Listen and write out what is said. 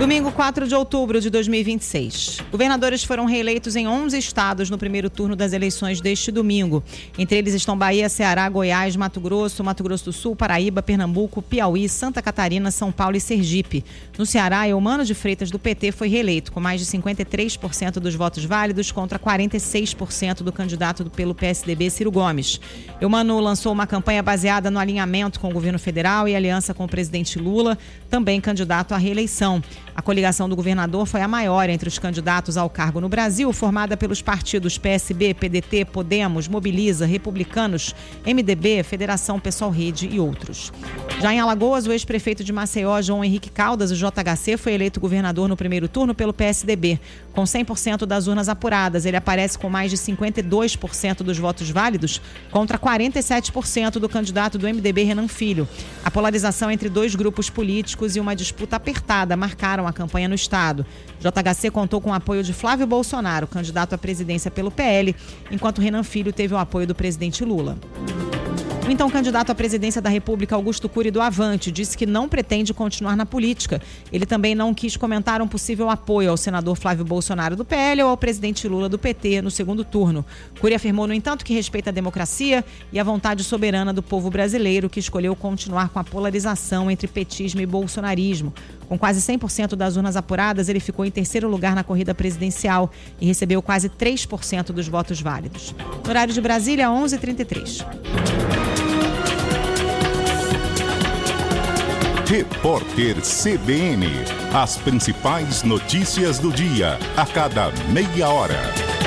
Domingo, 4 de outubro de 2026. Governadores foram reeleitos em 11 estados no primeiro turno das eleições deste domingo. Entre eles estão Bahia, Ceará, Goiás, Mato Grosso do Sul, Paraíba, Pernambuco, Piauí, Santa Catarina, São Paulo e Sergipe. No Ceará, Eumano de Freitas, do PT, foi reeleito, com mais de 53% dos votos válidos contra 46% do candidato pelo PSDB, Ciro Gomes. Eumano lançou uma campanha baseada no alinhamento com o governo federal e aliança com o presidente Lula, também candidato à reeleição. A coligação do governador foi a maior entre os candidatos ao cargo no Brasil, formada pelos partidos PSB, PDT, Podemos, Mobiliza, Republicanos, MDB, Federação Pessoal Rede e outros. Já em Alagoas, o ex-prefeito de Maceió, João Henrique Caldas, o JHC, foi eleito governador no primeiro turno pelo PSDB. Com 100% das urnas apuradas, ele aparece com mais de 52% dos votos válidos contra 47% do candidato do MDB, Renan Filho. A polarização entre dois grupos políticos e uma disputa apertada marcaram a campanha no estado. JHC contou com o apoio de Flávio Bolsonaro, candidato à presidência pelo PL, enquanto Renan Filho teve o apoio do presidente Lula. O então candidato à presidência da República, Augusto Cury, do Avante, disse que não pretende continuar na política. Ele também não quis comentar um possível apoio ao senador Flávio Bolsonaro do PL ou ao presidente Lula do PT no segundo turno. Cury afirmou, no entanto, que respeita a democracia e a vontade soberana do povo brasileiro, que escolheu continuar com a polarização entre petismo e bolsonarismo. Com quase 100% das urnas apuradas, ele ficou em terceiro lugar na corrida presidencial e recebeu quase 3% dos votos válidos. No horário de Brasília, 11h33. Repórter CBN. As principais notícias do dia, a cada meia hora.